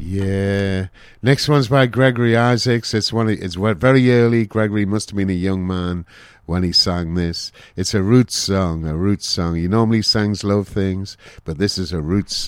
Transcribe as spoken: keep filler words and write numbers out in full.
Yeah. Next one's by Gregory Isaacs. It's one. Of, it's very early. Gregory must have been a young man when he sang this. It's a roots song. A roots song. He normally sings love things, but this is a roots song.